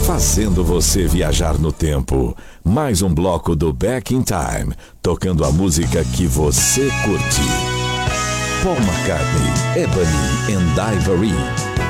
fazendo você viajar no tempo. Mais um bloco do Back in Time, tocando a música que você curte. Paul McCartney, Ebony and Ivory.